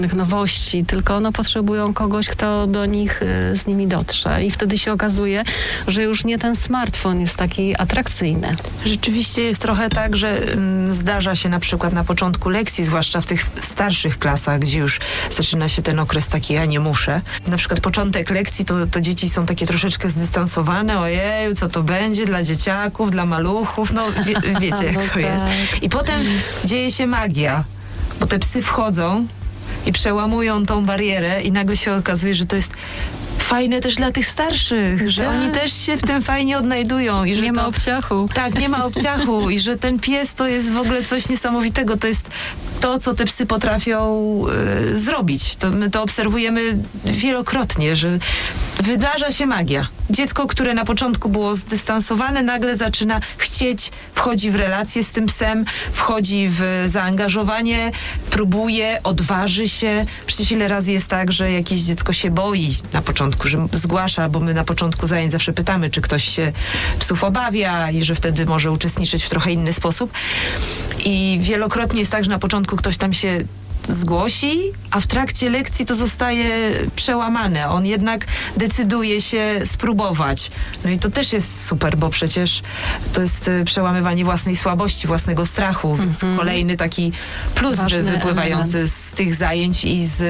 nowości, tylko potrzebują kogoś, kto do nich z nimi dotrze. I wtedy się okazuje, że już nie ten smartfon jest taki atrakcyjny. Rzeczywiście jest trochę tak, że zdarza się na przykład na początku lekcji, zwłaszcza w tych starszych klasach, gdzie już zaczyna się ten okres taki ja nie muszę. Na przykład początek lekcji to dzieci są takie troszeczkę zdystansowane, ojeju, co to będzie dla dzieciaków, dla maluchów, wiecie jak to jest. I potem dzieje się magia, bo te psy wchodzą i przełamują tą barierę i nagle się okazuje, że to jest fajne też dla tych starszych, że oni też się w tym fajnie odnajdują. I że nie ma obciachu. Tak, nie ma obciachu i że ten pies to jest w ogóle coś niesamowitego. To jest to, co te psy potrafią zrobić. My to obserwujemy wielokrotnie, że wydarza się magia. Dziecko, które na początku było zdystansowane, nagle zaczyna chcieć, wchodzi w relację z tym psem, wchodzi w zaangażowanie, próbuje, odważy się. Przecież ile razy jest tak, że jakieś dziecko się boi na początku, że zgłasza, bo my na początku zajęć zawsze pytamy, czy ktoś się psów obawia i że wtedy może uczestniczyć w trochę inny sposób. I wielokrotnie jest tak, że na początku ktoś tam się zgłosi, a w trakcie lekcji to zostaje przełamane. On jednak decyduje się spróbować. No i to też jest super, bo przecież to jest przełamywanie własnej słabości, własnego strachu, więc kolejny taki plus wypływający element z tych zajęć i z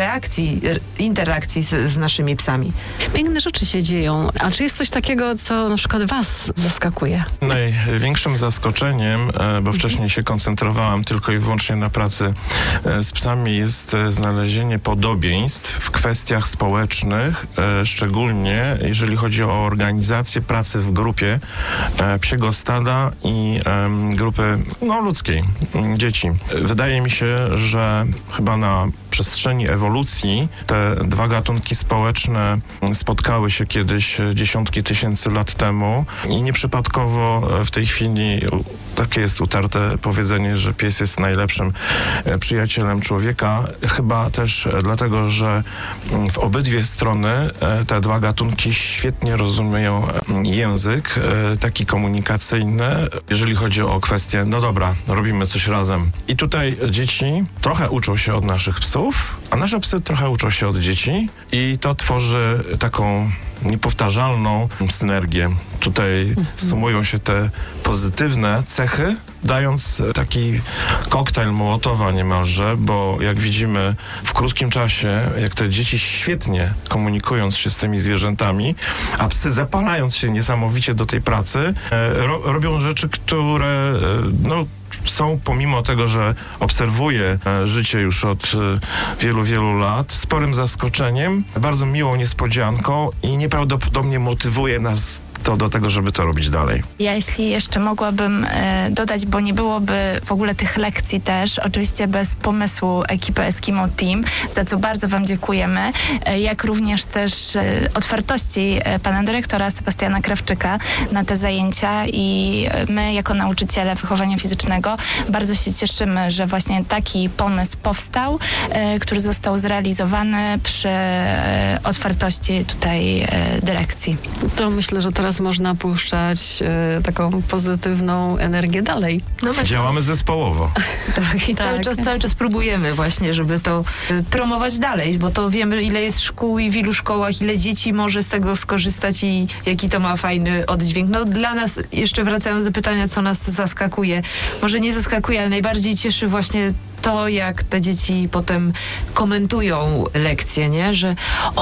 interakcji z naszymi psami. Piękne rzeczy się dzieją. A czy jest coś takiego, co na przykład was zaskakuje? Największym zaskoczeniem, bo wcześniej się koncentrowałam tylko i wyłącznie na pracy z psami, jest znalezienie podobieństw w kwestiach społecznych, szczególnie jeżeli chodzi o organizację pracy w grupie psiego stada i grupy ludzkiej, dzieci. Wydaje mi się, że chyba na przestrzeni ewolucji te dwa gatunki społeczne spotkały się kiedyś dziesiątki tysięcy lat temu i nieprzypadkowo w tej chwili takie jest utarte powiedzenie, że pies jest najlepszym przyjacielem człowieka. Chyba też dlatego, że w obydwie strony te dwa gatunki świetnie rozumieją język taki komunikacyjny, jeżeli chodzi o kwestię, dobra, robimy coś razem. I tutaj dzieci trochę uczą się od naszych psów, a nasze psy trochę uczą się od dzieci i to tworzy taką niepowtarzalną synergię. Tutaj sumują się te pozytywne cechy, dając taki koktajl Mołotowa niemalże, bo jak widzimy w krótkim czasie, jak te dzieci świetnie komunikując się z tymi zwierzętami, a psy zapalając się niesamowicie do tej pracy, robią rzeczy, które są, pomimo tego, że obserwuję życie już od wielu, wielu lat, sporym zaskoczeniem, bardzo miłą niespodzianką i nieprawdopodobnie motywuje nas do tego, żeby to robić dalej. Ja jeśli jeszcze mogłabym dodać, bo nie byłoby w ogóle tych lekcji też, oczywiście bez pomysłu ekipy Eskimo Team, za co bardzo wam dziękujemy, jak również też otwartości pana dyrektora Sebastiana Krawczyka na te zajęcia i my jako nauczyciele wychowania fizycznego bardzo się cieszymy, że właśnie taki pomysł powstał, który został zrealizowany przy otwartości tutaj dyrekcji. To myślę, że teraz można puszczać taką pozytywną energię dalej. Działamy zespołowo. Tak, i cały czas próbujemy właśnie, żeby to promować dalej, bo to wiemy, ile jest szkół i w ilu szkołach, ile dzieci może z tego skorzystać i jaki to ma fajny oddźwięk. Dla nas, jeszcze wracając do pytania, co nas zaskakuje, może nie zaskakuje, ale najbardziej cieszy właśnie to, jak te dzieci potem komentują lekcje, nie? Że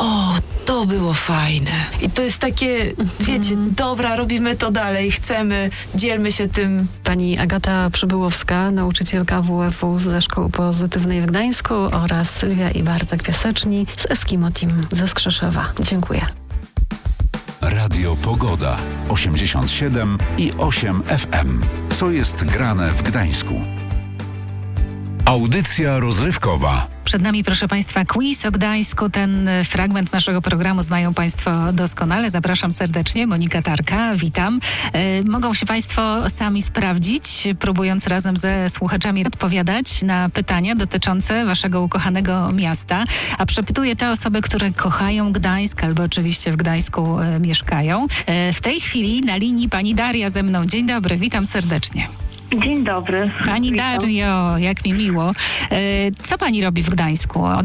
to było fajne. I to jest takie, wiecie, dobra, robimy to dalej, chcemy, dzielmy się tym. Pani Agata Przybyłowska, nauczycielka WF-u ze Szkoły Pozytywnej w Gdańsku oraz Sylwia i Bartek Piaseczni z Eskimo Team ze Skrzeszewa. Dziękuję. Radio Pogoda 87,8 FM. Co jest grane w Gdańsku? Audycja rozrywkowa. Przed nami, proszę Państwa, quiz o Gdańsku. Ten fragment naszego programu znają Państwo doskonale. Zapraszam serdecznie. Monika Tarka, witam. Mogą się Państwo sami sprawdzić, próbując razem ze słuchaczami odpowiadać na pytania dotyczące Waszego ukochanego miasta. A przepytuję te osoby, które kochają Gdańsk albo oczywiście w Gdańsku mieszkają. W tej chwili na linii pani Daria ze mną. Dzień dobry, witam serdecznie. Dzień dobry. Pani Witam. Dario, jak mi miło. Co pani robi w Gdańsku?